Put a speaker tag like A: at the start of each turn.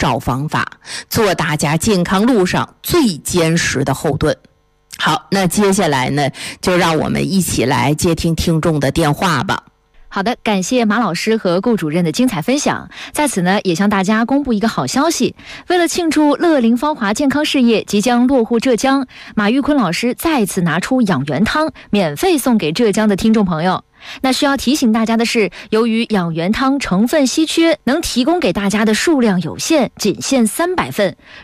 A: 找方法，做大家健康路上最坚实的后盾。好，那接下来呢，就让我们一起来接听听众的电话吧。
B: 好的，感谢马老师和顾主任的精彩分享。在此呢，也向大家公布一个好消息，为了庆祝乐龄芳华健康事业即将落户浙江，马玉坤老师再次拿出养元汤，免费送给浙江的听众朋友。那需要提醒大家的是，由于养元汤成分稀缺，能提供给大家的数量有限，仅限300份。